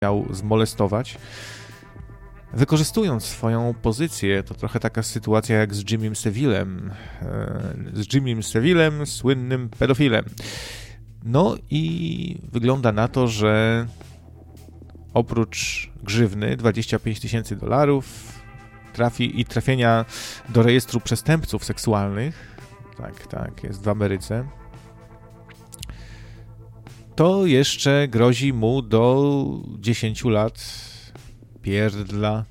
miał zmolestować. Wykorzystując swoją pozycję, to trochę taka sytuacja jak z Jimmym Savillem. Słynnym pedofilem. No i wygląda na to, że oprócz grzywny $25,000 trafienia do rejestru przestępców seksualnych, tak, jest w Ameryce, to jeszcze grozi mu do 10 lat pierdla.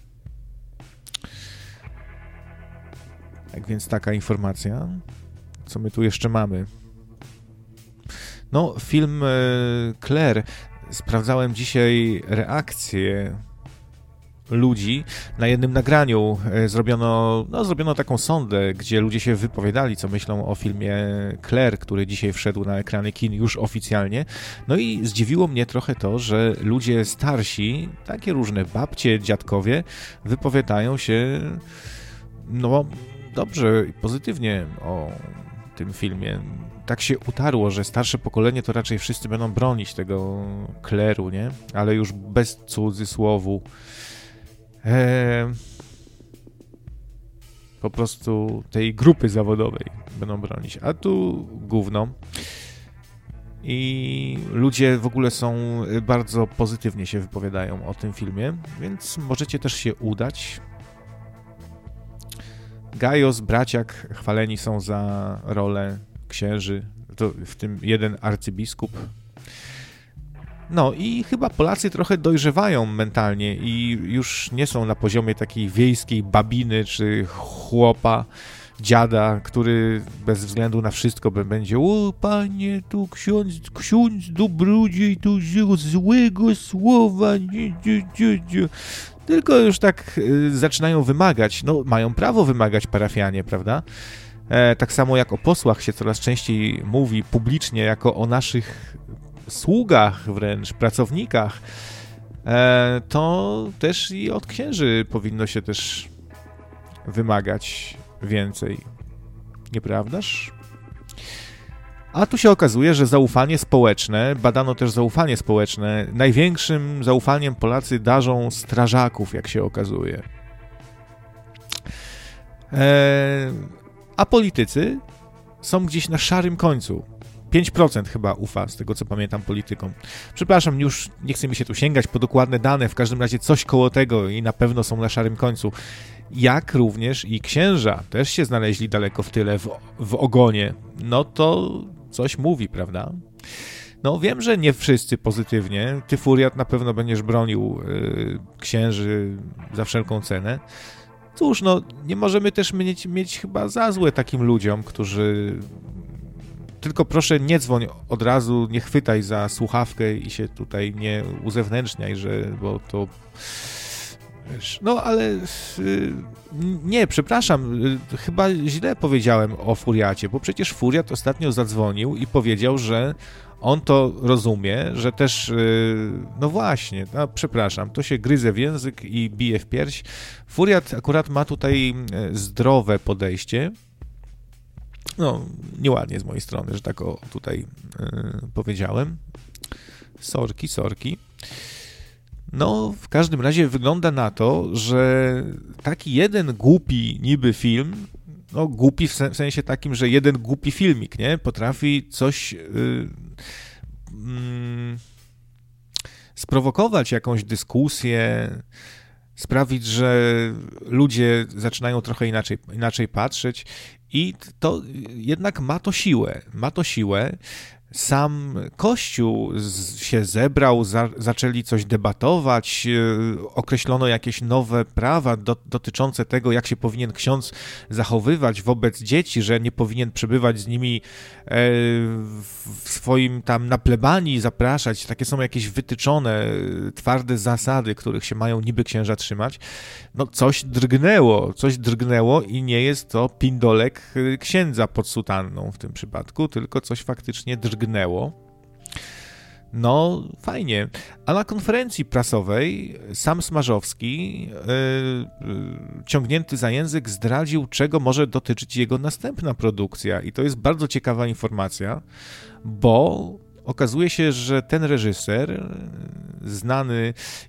Tak więc taka informacja. Co my tu jeszcze mamy? No, film Claire. Sprawdzałem dzisiaj reakcje ludzi. Na jednym nagraniu zrobiono taką sondę, gdzie ludzie się wypowiadali, co myślą o filmie Claire, który dzisiaj wszedł na ekrany kin już oficjalnie. No i zdziwiło mnie trochę to, że ludzie starsi, takie różne babcie, dziadkowie, wypowiadają się dobrze i pozytywnie o tym filmie. Tak się utarło, że starsze pokolenie to raczej wszyscy będą bronić tego Claire'u, nie? Ale już bez cudzysłowu. Po prostu tej grupy zawodowej będą bronić. A tu gówno. I ludzie w ogóle bardzo pozytywnie się wypowiadają o tym filmie, więc możecie też się udać. Gajos, braciak chwaleni są za rolę księży, to w tym jeden arcybiskup. No i chyba Polacy trochę dojrzewają mentalnie i już nie są na poziomie takiej wiejskiej babiny czy chłopa, dziada, który bez względu na wszystko będzie: o panie, tu ksiądz dobrodziej, tu złego słowa, nie. Tylko już tak zaczynają wymagać, mają prawo wymagać parafianie, prawda? Tak samo jak o posłach się coraz częściej mówi publicznie, jako o naszych sługach wręcz, pracownikach, to też i od księży powinno się też wymagać więcej. Nieprawdaż? A tu się okazuje, że zaufanie społeczne, badano też zaufanie społeczne, największym zaufaniem Polacy darzą strażaków, jak się okazuje. A politycy są gdzieś na szarym końcu. 5% chyba ufa, z tego co pamiętam, politykom. Przepraszam, już nie chcę mi się tu sięgać po dokładne dane, w każdym razie coś koło tego i na pewno są na szarym końcu. Jak również i księża też się znaleźli daleko w tyle, w ogonie. No to coś mówi, prawda? No wiem, że nie wszyscy pozytywnie. Ty, Furiat, na pewno będziesz bronił księży za wszelką cenę. Cóż, nie możemy też mieć chyba za złe takim ludziom, którzy... Tylko proszę nie dzwoń od razu, nie chwytaj za słuchawkę i się tutaj nie uzewnętrzniaj, bo to... ale nie, przepraszam, chyba źle powiedziałem o Furiacie, bo przecież Furiat ostatnio zadzwonił i powiedział, że on to rozumie, że też, właśnie, przepraszam, to się gryzę w język i bije w pierś. Furiat akurat ma tutaj zdrowe podejście. Nieładnie z mojej strony, że tak tutaj powiedziałem. Sorki. W każdym razie wygląda na to, że taki jeden głupi niby film, głupi w sensie takim, że jeden głupi filmik, nie? Potrafi coś sprowokować, jakąś dyskusję, sprawić, że ludzie zaczynają trochę inaczej patrzeć i to jednak ma to siłę. Sam Kościół się zebrał, zaczęli coś debatować, określono jakieś nowe prawa dotyczące tego, jak się powinien ksiądz zachowywać wobec dzieci, że nie powinien przebywać z nimi w swoim tam na plebanii, zapraszać. Takie są jakieś wytyczone, twarde zasady, których się mają niby księża trzymać. Coś drgnęło i nie jest to pindolek księdza pod sutanną w tym przypadku, tylko coś faktycznie drgnęło. Fajnie. A na konferencji prasowej sam Smarzowski, ciągnięty za język, zdradził, czego może dotyczyć jego następna produkcja. I to jest bardzo ciekawa informacja, bo okazuje się, że ten reżyser, znany